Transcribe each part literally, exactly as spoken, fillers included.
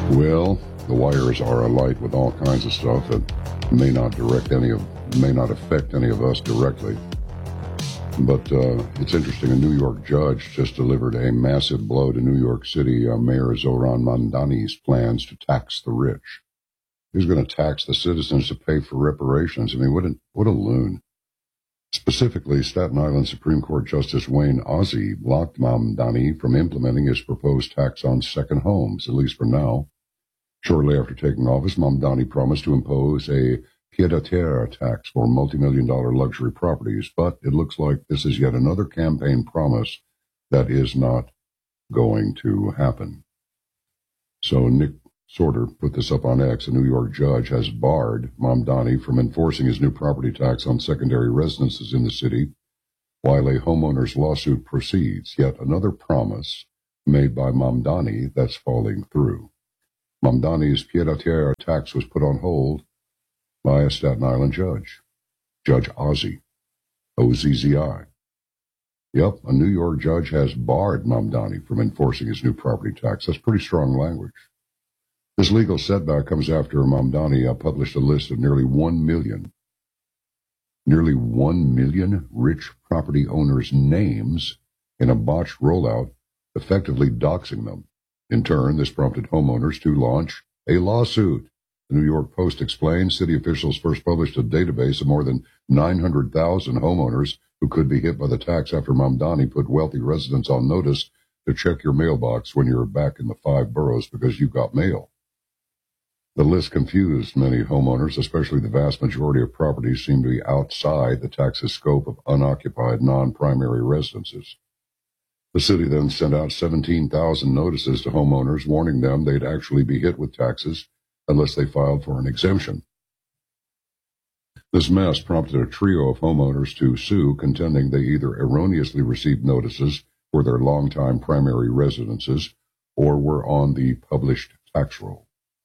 Well, the wires are alight with all kinds of stuff that may not direct any of, may not affect any of us directly. But uh, it's interesting, a New York judge just delivered a massive blow to New York City uh, Mayor Zohran Mamdani's plans to tax the rich. He's going to tax the citizens to pay for reparations. I mean, what a, what a loon. Specifically, Staten Island Supreme Court Justice Wayne Ozzie blocked Mamdani from implementing his proposed tax on second homes, at least for now. Shortly after taking office, Mamdani promised to impose a pied-à-terre tax for multi-million dollar luxury properties, but it looks like this is yet another campaign promise that is not going to happen. So Nick Sorter put this up on X. A New York judge has barred Mamdani from enforcing his new property tax on secondary residences in the city while a homeowner's lawsuit proceeds. Yet another promise made by Mamdani that's falling through. Mamdani's pied-à-terre tax was put on hold by a Staten Island judge, Judge Ozzie, O Z Z I. Yep, a New York judge has barred Mamdani from enforcing his new property tax. That's pretty strong language. This legal setback comes after Mamdani uh, published a list of nearly one million, nearly one million rich property owners' names in a botched rollout, effectively doxing them. In turn, this prompted homeowners to launch a lawsuit. The New York Post explained city officials first published a database of more than nine hundred thousand homeowners who could be hit by the tax after Mamdani put wealthy residents on notice to check your mailbox when you're back in the five boroughs because you got mail. The list confused many homeowners, especially the vast majority of properties seem to be outside the tax's scope of unoccupied non-primary residences. The city then sent out seventeen thousand notices to homeowners warning them they'd actually be hit with taxes unless they filed for an exemption. This mess prompted a trio of homeowners to sue, contending they either erroneously received notices for their longtime primary residences or were on the published tax roll.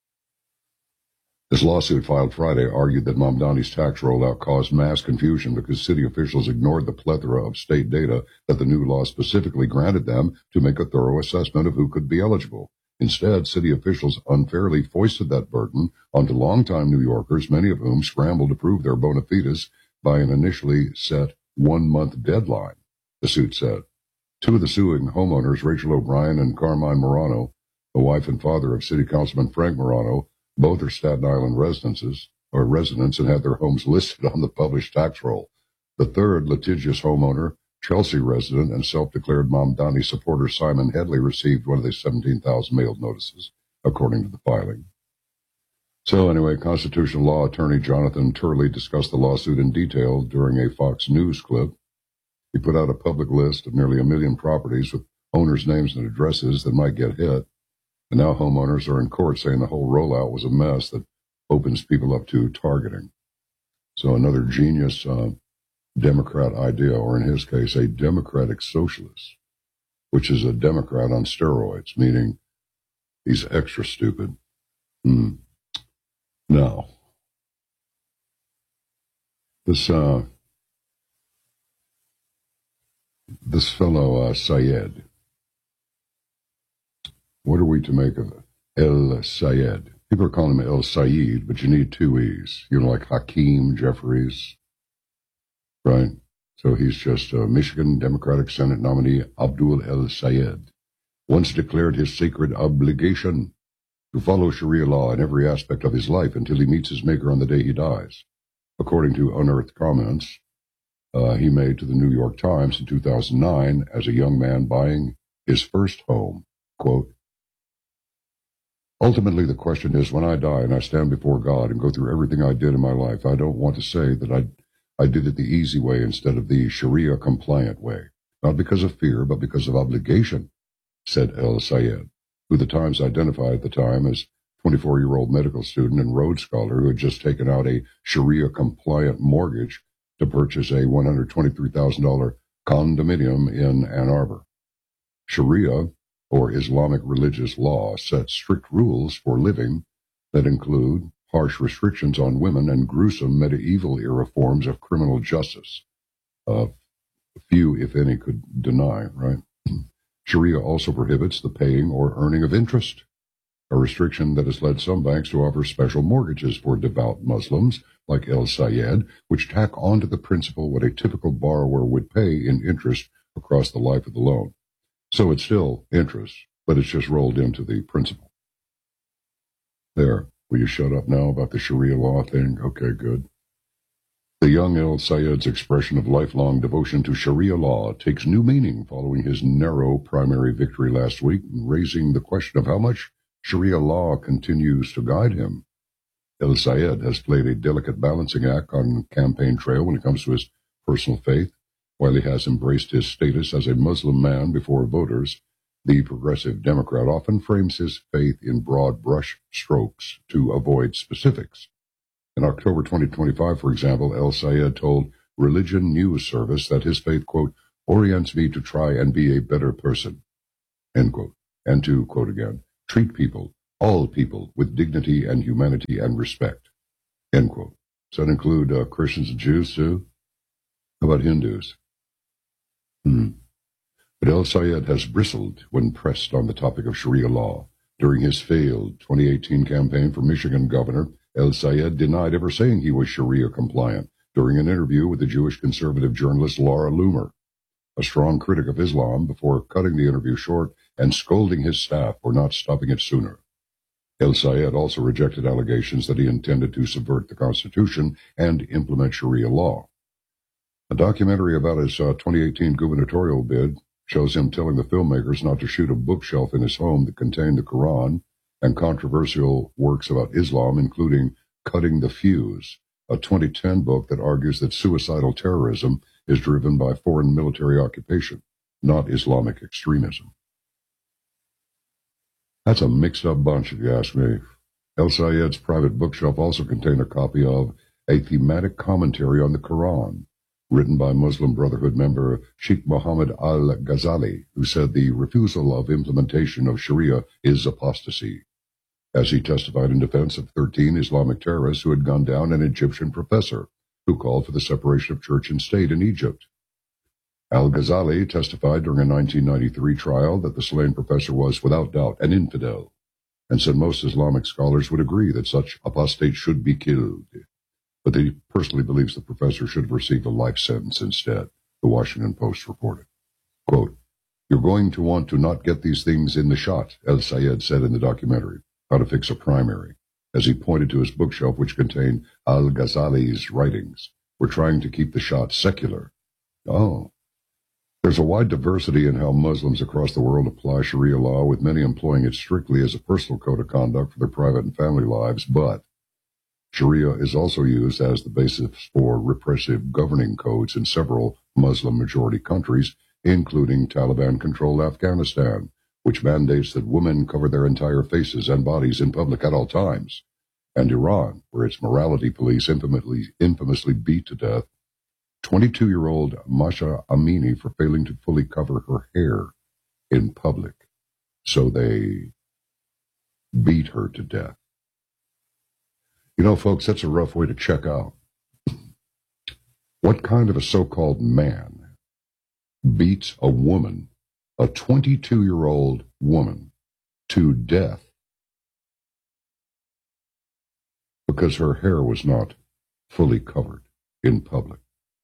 This lawsuit filed Friday argued that Mamdani's tax rollout caused mass confusion because city officials ignored the plethora of state data that the new law specifically granted them to make a thorough assessment of who could be eligible. Instead, city officials unfairly foisted that burden onto longtime New Yorkers, many of whom scrambled to prove their bona fides by an initially set one-month deadline, the suit said. Two of the suing homeowners, Rachel O'Brien and Carmine Morano, the wife and father of City Councilman Frank Morano, both are Staten Island residences or residents and had their homes listed on the published tax roll. The third, litigious homeowner, Chelsea resident and self-declared Mamdani supporter Simon Headley, received one of the seventeen thousand mailed notices, according to the filing. So anyway, constitutional law attorney Jonathan Turley discussed the lawsuit in detail during a Fox News clip. He put out a public list of nearly a million properties with owners' names and addresses that might get hit. And now homeowners are in court saying the whole rollout was a mess that opens people up to targeting. So another genius uh, Democrat idea, or in his case, a democratic socialist, which is a Democrat on steroids, meaning he's extra stupid. Hmm. Now, this uh, this fellow uh, Syed. What are we to make of it? El Sayed. People are calling him El Sayed, but you need two E's. You know, like Hakeem Jeffries, right? So he's just a Michigan Democratic Senate nominee, Abdul El Sayed, once declared his sacred obligation to follow Sharia law in every aspect of his life until he meets his maker on the day he dies. According to unearthed comments uh, he made to the New York Times in two thousand nine as a young man buying his first home, quote, ultimately, the question is, when I die and I stand before God and go through everything I did in my life, I don't want to say that I I did it the easy way instead of the Sharia-compliant way. Not because of fear, but because of obligation, said El Sayed, who the Times identified at the time as twenty-four-year-old medical student and Rhodes Scholar who had just taken out a Sharia-compliant mortgage to purchase a one hundred twenty-three thousand dollars condominium in Ann Arbor. Sharia, or Islamic religious law, sets strict rules for living that include harsh restrictions on women and gruesome medieval-era forms of criminal justice. Uh, few, if any, could deny, right? Sharia also prohibits the paying or earning of interest a restriction that has led some banks to offer special mortgages for devout Muslims like El Sayed, which tack onto the principal what a typical borrower would pay in interest across the life of the loan. So it's still interest, but it's just rolled into the principal. There. Will you shut up now about the Sharia law thing? Okay, good. The young El Sayed's expression of lifelong devotion to Sharia law takes new meaning following his narrow primary victory last week, raising the question of how much Sharia law continues to guide him. El Sayed has played a delicate balancing act on the campaign trail when it comes to his personal faith. While he has embraced his status as a Muslim man before voters, the progressive Democrat often frames his faith in broad brush strokes to avoid specifics. In October twenty twenty-five, for example, El Sayed told Religion News Service that his faith, quote, orients me to try and be a better person, end quote, and to, quote again, treat people, all people, with dignity and humanity and respect, end quote. Does that include uh, Christians and Jews, too? How about Hindus? Hmm. But El Sayed has bristled when pressed on the topic of Sharia law. During his failed twenty eighteen campaign for Michigan governor, El Sayed denied ever saying he was Sharia compliant during an interview with the Jewish conservative journalist Laura Loomer, a strong critic of Islam, before cutting the interview short and scolding his staff for not stopping it sooner. El Sayed also rejected allegations that he intended to subvert the Constitution and implement Sharia law. A documentary about his uh, twenty eighteen gubernatorial bid shows him telling the filmmakers not to shoot a bookshelf in his home that contained the Quran and controversial works about Islam, including Cutting the Fuse, a twenty ten book that argues that suicidal terrorism is driven by foreign military occupation, not Islamic extremism. That's a mixed-up bunch, if you ask me. El Sayed's private bookshelf also contained a copy of A Thematic Commentary on the Quran, written by Muslim Brotherhood member Sheikh Mohammed al-Ghazali, who said the refusal of implementation of Sharia is apostasy, as he testified in defense of thirteen Islamic terrorists who had gunned down an Egyptian professor who called for the separation of church and state in Egypt. Al-Ghazali testified during a nineteen ninety-three trial that the slain professor was, without doubt, an infidel, and said most Islamic scholars would agree that such apostates should be killed. But he personally believes the professor should have received a life sentence instead, the Washington Post reported. Quote, you're going to want to not get these things in the shot, El Sayed said in the documentary, How to Fix a Primary, as he pointed to his bookshelf which contained Al-Ghazali's writings. We're trying to keep the shot secular. Oh. There's a wide diversity in how Muslims across the world apply Sharia law, with many employing it strictly as a personal code of conduct for their private and family lives, but Sharia is also used as the basis for repressive governing codes in several Muslim-majority countries, including Taliban-controlled Afghanistan, which mandates that women cover their entire faces and bodies in public at all times, and Iran, where its morality police infamously, infamously beat to death twenty-two-year-old Masha Amini for failing to fully cover her hair in public. So they beat her to death. You know, folks, that's a rough way to check out. What kind of a so-called man beats a woman, a twenty-two-year-old woman, to death because her hair was not fully covered in public?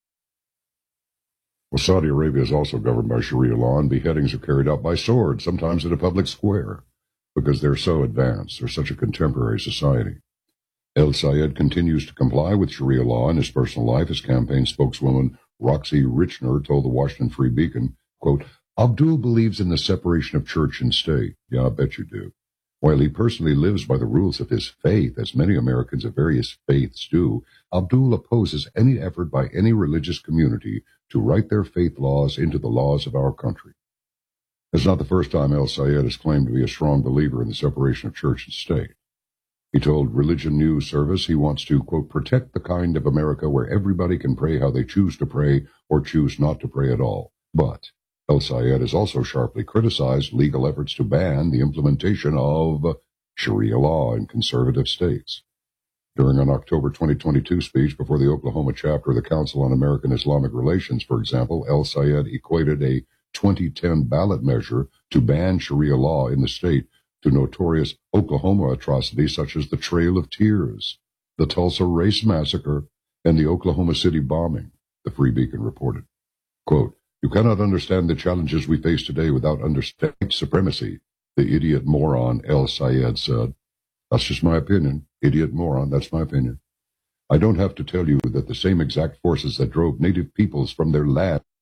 Well, Saudi Arabia is also governed by Sharia law, and beheadings are carried out by sword, sometimes in a public square, because they're so advanced. They're such a contemporary society. El Sayed continues to comply with Sharia law in his personal life. His campaign spokeswoman, Roxy Richner, told the Washington Free Beacon, quote, Abdul believes in the separation of church and state. Yeah, I bet you do. While he personally lives by the rules of his faith, as many Americans of various faiths do, Abdul opposes any effort by any religious community to write their faith laws into the laws of our country. It's not the first time El Sayed has claimed to be a strong believer in the separation of church and state. He told Religion News Service he wants to, quote, protect the kind of America where everybody can pray how they choose to pray or choose not to pray at all. But El Sayed has also sharply criticized legal efforts to ban the implementation of Sharia law in conservative states. During an October twenty twenty-two speech before the Oklahoma chapter of the Council on American Islamic Relations, for example, El Sayed equated a twenty ten ballot measure to ban Sharia law in the state to notorious Oklahoma atrocities such as the Trail of Tears, the Tulsa Race Massacre, and the Oklahoma City bombing, the Free Beacon reported. Quote, "You cannot understand the challenges we face today without understanding supremacy," the idiot moron El Sayed said. That's just my opinion. Idiot moron, that's my opinion. "I don't have to tell you that the same exact forces that drove native peoples from their land